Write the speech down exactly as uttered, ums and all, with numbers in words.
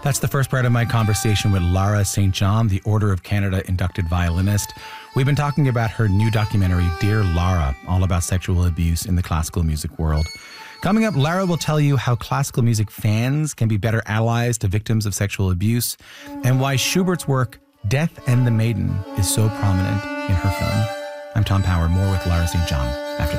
That's the first part of my conversation with Lara Saint John, the Order of Canada inducted violinist. We've been talking about her new documentary, Dear Lara, all about sexual abuse in the classical music world. Coming up, Lara will tell you how classical music fans can be better allies to victims of sexual abuse and why Schubert's work, Death and the Maiden, is so prominent in her film. I'm Tom Power. More with Lara Saint John after